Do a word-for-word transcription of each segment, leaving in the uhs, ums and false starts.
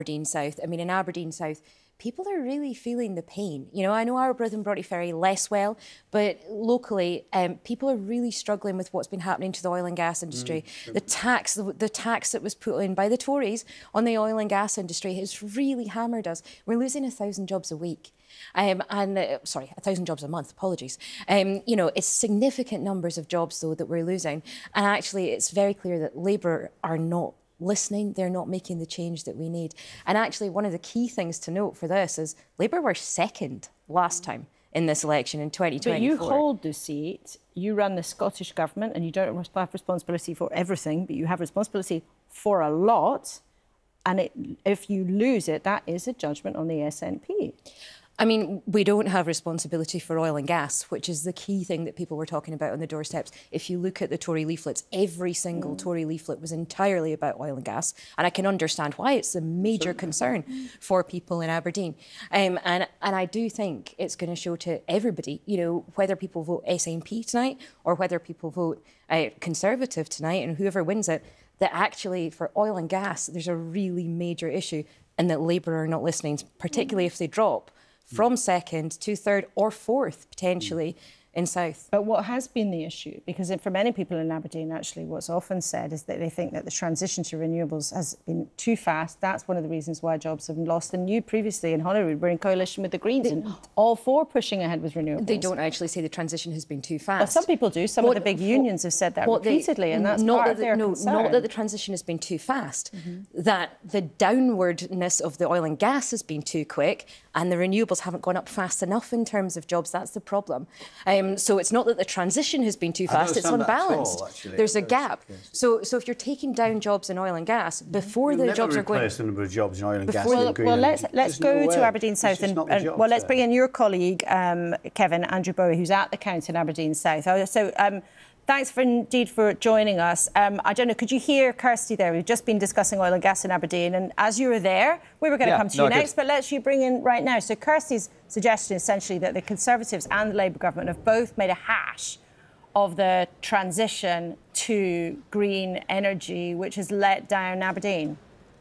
Aberdeen South. I mean, in Aberdeen South, people are really feeling the pain. You know, I know Arbroath and Broughty Ferry less well, but locally, um, people are really struggling with what's been happening to the oil and gas industry. Mm. The tax, the, the tax that was put in by the Tories on the oil and gas industry has really hammered us. We're losing a thousand jobs a week. Um, and uh, sorry, a thousand jobs a month. Apologies. Um, you know, it's significant numbers of jobs though that we're losing, and actually, it's very clear that Labour are not listening. They're not making the change that we need. And actually, one of the key things to note for this is Labour were second last time in this election in twenty twenty-four. But you hold the seat, you run the Scottish Government, and you don't have responsibility for everything, but you have responsibility for a lot. And it, if you lose it, that is a judgment on the S N P. I mean, we don't have responsibility for oil and gas, which is the key thing that people were talking about on the doorsteps. If you look at the Tory leaflets, every single mm. Tory leaflet was entirely about oil and gas. And I can understand why it's a major concern for people in Aberdeen. Um, and, and I do think it's going to show to everybody, you know, whether people vote S N P tonight or whether people vote uh, Conservative tonight, and whoever wins it, that actually for oil and gas, there's a really major issue, and that Labour are not listening, particularly if they drop from second to third or fourth, potentially, in South. But what has been the issue, because for many people in Aberdeen, actually, what's often said is that they think that the transition to renewables has been too fast. That's one of the reasons why jobs have been lost. And you previously in Holyrood were in coalition with the Greens they, and all for pushing ahead with renewables. They don't actually say the transition has been too fast. Well, some people do. Some what, of the big unions have said that repeatedly, they, and that's not part that of their no, concern. Not that the transition has been too fast, mm-hmm. that the downwardness of the oil and gas has been too quick, and the renewables haven't gone up fast enough in terms of jobs. That's the problem. Um, so it's not that the transition has been too fast, it's unbalanced. All, There's a gap. Yes. So so if you're taking down jobs in oil and gas before You'll the jobs are going... the number of jobs in oil and gas. Well, well let's, let's go no to Aberdeen South. and, and Well, let's bring in your colleague, um, Kevin, Andrew Bowie, who's at the count in Aberdeen South. So... Um, Thanks for indeed for joining us. Um, I don't know, could you hear Kirsty there? We've just been discussing oil and gas in Aberdeen, and as you were there, we were going to yeah, come to no, you next, but let's you bring in right now. So Kirsty's suggestion is essentially that the Conservatives and the Labour government have both made a hash of the transition to green energy, which has let down Aberdeen.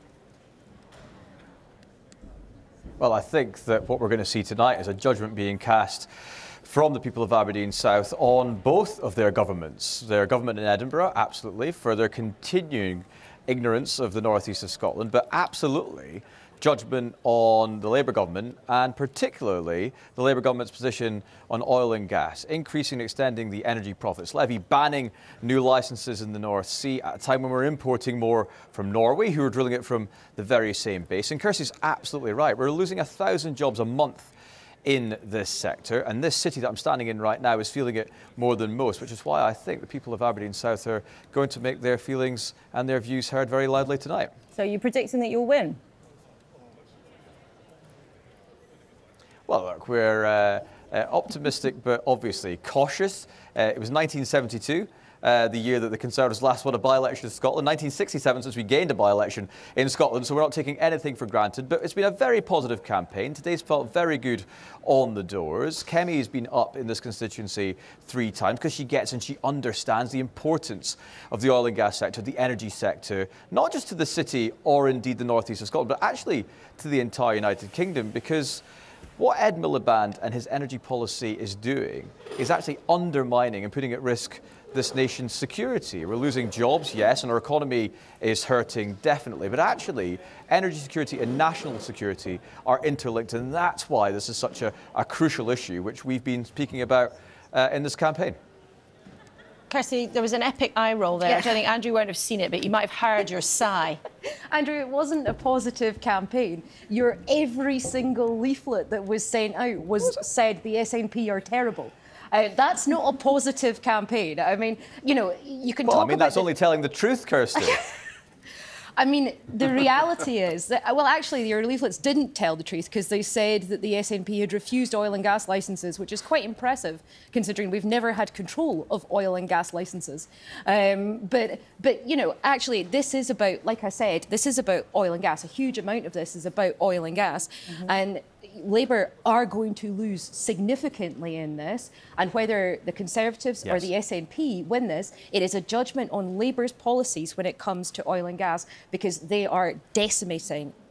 Well, I think that what we're going to see tonight is a judgment being cast from the people of Aberdeen South on both of their governments. Their government in Edinburgh, absolutely, for their continuing ignorance of the northeast of Scotland, but absolutely judgment on the Labour government, and particularly the Labour government's position on oil and gas, increasing and extending the energy profits levy, banning new licences in the North Sea at a time when we're importing more from Norway, who are drilling it from the very same base. And Kirsty's absolutely right. We're losing a thousand jobs a month in this sector, and this city that I'm standing in right now is feeling it more than most, which is why I think the people of Aberdeen South are going to make their feelings and their views heard very loudly tonight. So you're predicting that you'll win? Well, look, we're uh, uh, optimistic but obviously cautious. Uh, it was nineteen seventy-two. Uh, the year that the Conservatives last won a by-election in Scotland, nineteen sixty-seven since we gained a by-election in Scotland, so we're not taking anything for granted. But it's been a very positive campaign. Today's felt very good on the doors. Kemi has been up in this constituency three times because she gets and she understands the importance of the oil and gas sector, the energy sector, not just to the city or indeed the northeast of Scotland, but actually to the entire United Kingdom, because what Ed Miliband and his energy policy is doing is actually undermining and putting at risk this nation's security. We're losing jobs, yes, and our economy is hurting, definitely. But actually, energy security and national security are interlinked, and that's why this is such a, a crucial issue, which we've been speaking about uh, in this campaign. Kirsty, there was an epic eye roll there. Yeah. I don't think Andrew won't have seen it, but you might have heard your sigh. Andrew, it wasn't a positive campaign. Your every single leaflet that was sent out was said the S N P are terrible. Uh, that's not a positive campaign. I mean, you know, you can well, talk I mean, about that's the... only telling the truth, Kirsty. I mean, the reality is that, well, actually, your leaflets didn't tell the truth because they said that the S N P had refused oil and gas licences, which is quite impressive considering we've never had control of oil and gas licences. Um, but, but, you know, actually, this is about, like I said, this is about oil and gas. A huge amount of this is about oil and gas. Mm-hmm. And Labour are going to lose significantly in this, and whether the Conservatives yes. or the S N P win this, it is a judgment on Labour's policies when it comes to oil and gas, because they are decimating